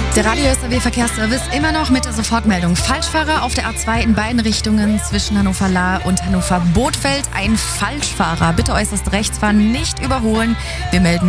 Der Radio SAW Verkehrsservice immer noch mit der Sofortmeldung. Falschfahrer auf der A2 in beiden Richtungen zwischen Hannover-Lahr und Hannover-Bothfeld. Ein Falschfahrer. Bitte äußerst rechts fahren, nicht überholen. Wir melden